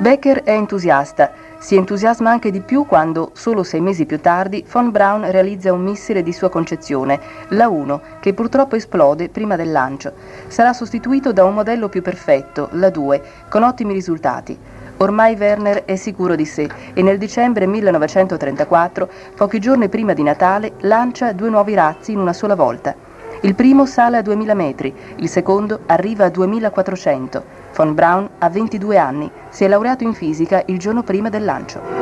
Becker è entusiasta. Si entusiasma anche di più quando, solo 6 mesi più tardi, von Braun realizza un missile di sua concezione, la 1, che purtroppo esplode prima del lancio. Sarà sostituito da un modello più perfetto, la 2, con ottimi risultati. Ormai Werner è sicuro di sé e nel dicembre 1934, pochi giorni prima di Natale, lancia 2 nuovi razzi in una sola volta. Il primo sale a 2000 metri, il secondo arriva a 2400. Von Braun ha 22 anni, si è laureato in fisica il giorno prima del lancio.